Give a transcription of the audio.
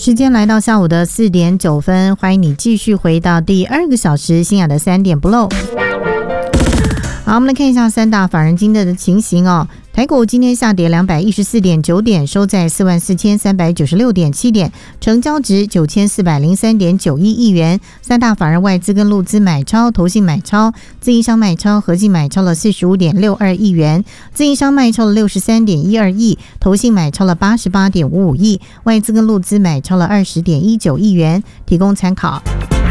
时间来到下午的4点9分，欢迎你继续回到第2个小时新雅的3点不漏。好，我们来看一下三大法人今天的情形哦。台股今天下跌214.9点，收在44,396.7点，成交值9403.91亿元。三大法人外资跟陆资买超，投信买超，自营商买超，合计买超了45.62亿元，自营商卖超了63.12亿，投信买超了88.55亿，外资跟陆资买超了20.19亿元，提供参考。